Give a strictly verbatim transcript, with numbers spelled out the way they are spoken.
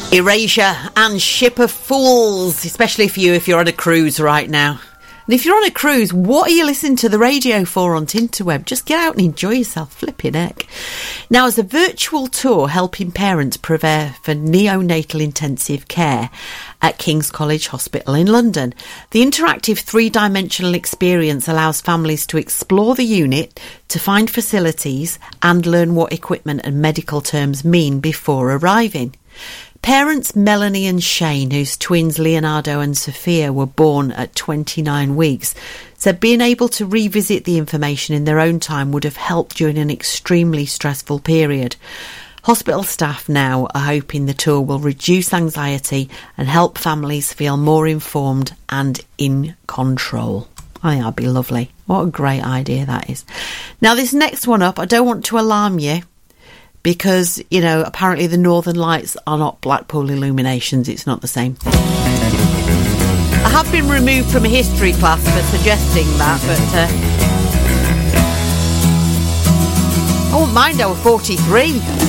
Erasure and Ship of Fools, especially for you if you're on a cruise right now. And if you're on a cruise, what are you listening to the radio for on Tinterweb? Just get out and enjoy yourself, flipping heck. Now, as a virtual tour helping parents prepare for neonatal intensive care at King's College Hospital in London, the interactive three-dimensional experience allows families to explore the unit, to find facilities and learn what equipment and medical terms mean before arriving. Parents Melanie and Shane, whose twins Leonardo and Sophia were born at twenty-nine weeks, said being able to revisit the information in their own time would have helped during an extremely stressful period. Hospital staff now are hoping the tour will reduce anxiety and help families feel more informed and in control. I think that'd be lovely. What a great idea that is. Now, this next one up, I don't want to alarm you, because, you know, apparently the Northern Lights are not Blackpool illuminations. It's not the same. I have been removed from a history class for suggesting that, but uh, I won't mind, I was forty-three.